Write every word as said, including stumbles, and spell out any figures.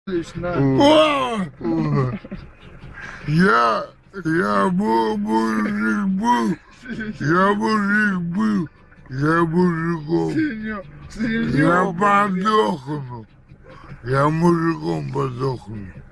Лично. О! Я, я был мужик был, я мужик был, я мужиком, Синё, я синё, подохну, я мужиком подохну.